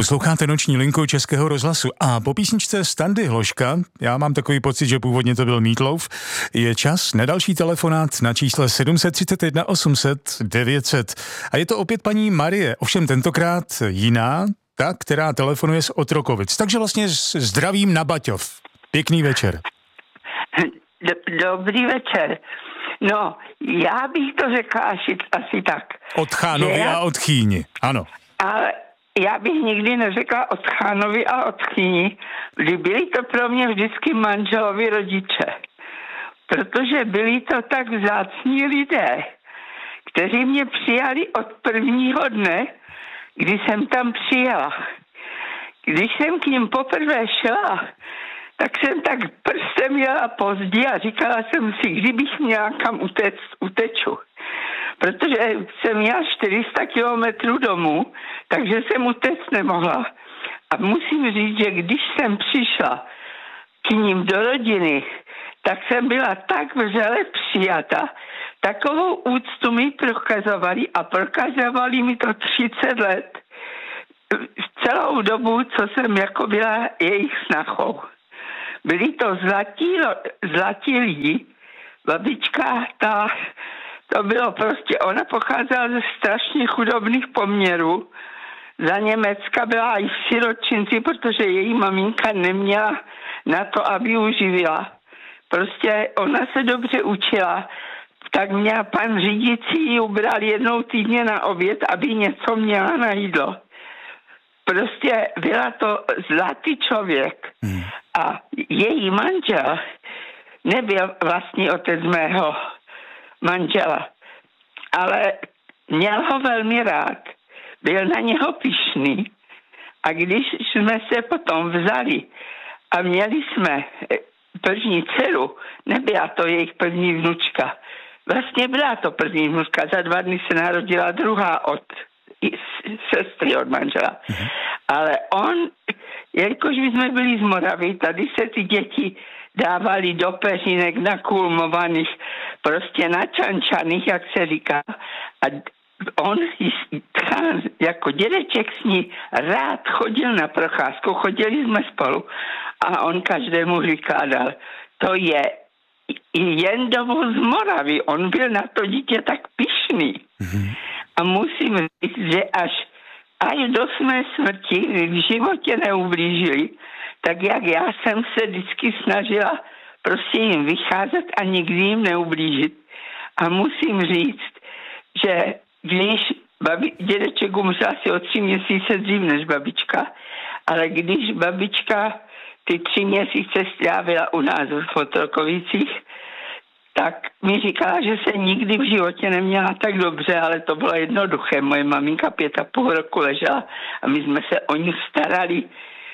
Posloucháte Noční linku Českého rozhlasu a po písničce Standy Hloška, já mám takový pocit, že původně to byl Meat Loaf, je čas na další telefonát na čísle 731 800 900. A je to opět paní Marie, ovšem tentokrát jiná, ta, která telefonuje z Otrokovic. Takže vlastně zdravím na Baťov. Pěkný večer. Dobrý večer. No, já bych to řekla asi tak. Od Chánovi a od Chýni, ano. Ale já bych nikdy neřekla od Chánovi a od Chýni, kdy byli to pro mě vždycky manželovi rodiče. Protože byli to tak vzácní lidé, kteří mě přijali od prvního dne, kdy jsem tam přijela. Když jsem k ním poprvé šla, tak jsem tak prstem jela pozdě a říkala jsem si, kdybych měla kam uteču. Protože jsem měla 400 kilometrů domů, takže jsem utéct nemohla. A musím říct, že když jsem přišla k ním do rodiny, tak jsem byla tak vřele přijata, takovou úctu mi prokazovali mi to 30 let. Celou dobu, co jsem jako byla jejich snachou. Byli to zlatí lidi. Babička, to bylo prostě, ona pocházela ze strašně chudobných poměrů. Za Německa byla i v siročinci, protože její maminka neměla na to, aby uživila. Prostě ona se dobře učila, tak měla pan řídící, ji ubral jednou týdně na oběd, aby něco měla na jídlo. Prostě byla to zlatý člověk. A její manžel nebyl vlastní otec mého manžela, ale měl ho velmi rád. Byl na něho pyšný. A když jsme se potom vzali a měli jsme první dceru, nebyla to jejich první vnučka. Vlastně byla to první vnučka. Za 2 dny se narodila druhá od sestry od manžela. Ale on, jelikož my jsme byli z Moravy, tady se ty děti dávali do peřínek nakulmovaných, prostě načančaných, jak se říká. A on jako dědeček s ní rád chodil na procházku, chodili jsme spolu a on každému vykládal, to je jen dovoz z Moravy. On byl na to dítě tak pyšný. A musím říct, že až do své smrti v životě neublížili, tak jak já jsem se vždycky snažila prostě jim vycházet a nikdy jim neublížit. A musím říct, že když dědeček umřel asi o 3 měsíce dřív než babička, ale když babička ty 3 měsíce strávila u nás v Otrokovicích, tak mi říkala, že se nikdy v životě neměla tak dobře, ale to bylo jednoduché. Moje maminka 5,5 roku ležela a my jsme se o ní starali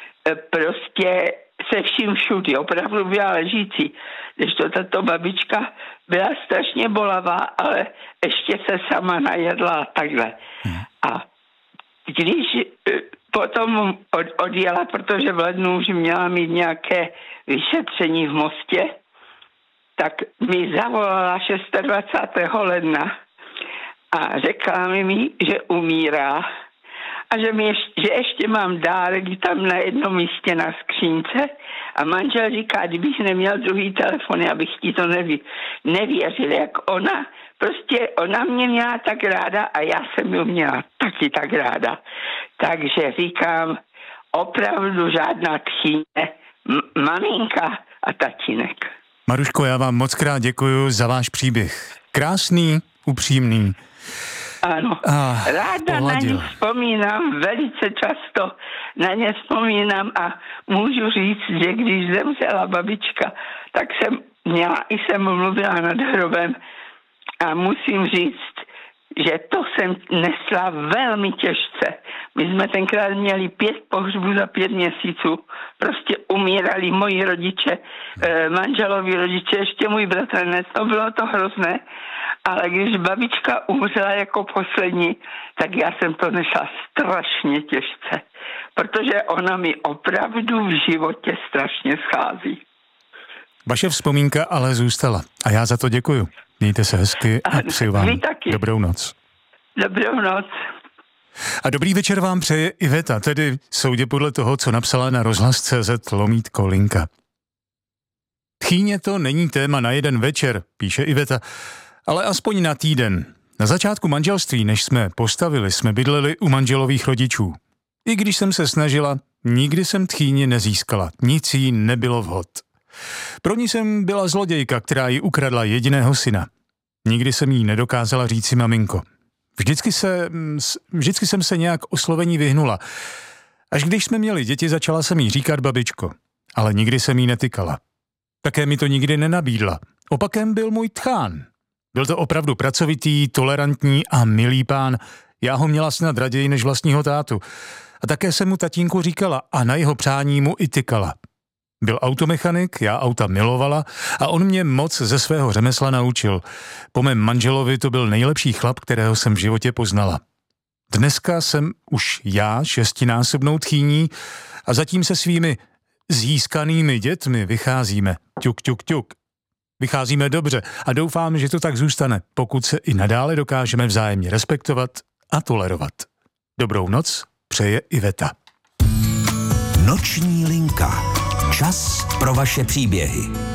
prostě se vším všudy. Opravdu byla ležící. Když tato babička byla strašně bolavá, ale ještě se sama najedla a takhle. A když potom odjela, protože v lednu už měla mít nějaké vyšetření v Mostě, tak mi zavolala 26. ledna a řekla mi, že umírá a že ještě mám dárek tam na jednom místě na skřínce a manžel říká, kdybych neměl druhý telefon, abych ti to nevěřil, jak ona. Prostě ona mě měla tak ráda a já jsem ji měla taky tak ráda. Takže říkám, opravdu žádná tchýně, maminka a tatínek. Maruško, já vám moc krát děkuju za váš příběh. Krásný, upřímný. Ano, ráda na ně vzpomínám, velice často na ně vzpomínám a můžu říct, že když zemřela babička, tak jsem mluvila nad hrobem a musím říct, že to jsem nesla velmi těžce. My jsme tenkrát měli 5 pohřbů za 5 měsíců. Prostě umírali moji rodiče, manželovi rodiče, ještě můj bratranec. To bylo to hrozné. Ale když babička umřela jako poslední, tak já jsem to nesla strašně těžce. Protože ona mi opravdu v životě strašně schází. Vaše vzpomínka ale zůstala. A já za to děkuju. Mějte se hezky a přeju vám dobrou noc. Dobrou noc. A dobrý večer vám přeje Iveta, tedy soudě podle toho, co napsala na rozhlas.cz/Linka. Tchýně to není téma na jeden večer, píše Iveta, ale aspoň na týden. Na začátku manželství, než jsme postavili, jsme bydleli u manželových rodičů. I když jsem se snažila, nikdy jsem tchýni nezískala, nic jí nebylo vhod. Pro ní jsem byla zlodějka, která jí ukradla jediného syna. Nikdy jsem jí nedokázala říci maminko. Vždycky jsem se nějak oslovení vyhnula. Až když jsme měli děti, začala jsem jí říkat babičko, ale nikdy jsem jí netykala. Také mi to nikdy nenabídla. Opakem byl můj tchán. Byl to opravdu pracovitý, tolerantní a milý pán. Já ho měla snad raději než vlastního tátu. A také jsem mu tatínku říkala a na jeho přání mu i tykala. Byl automechanik, já auta milovala a on mě moc ze svého řemesla naučil. Po mém manželovi to byl nejlepší chlap, kterého jsem v životě poznala. Dneska jsem už já 6násobnou tchýní a zatím se svými získanými dětmi vycházíme. Ťuk, ťuk, ťuk. Vycházíme dobře a doufám, že to tak zůstane, pokud se i nadále dokážeme vzájemně respektovat a tolerovat. Dobrou noc přeje Iveta. Noční linka. Čas pro vaše příběhy.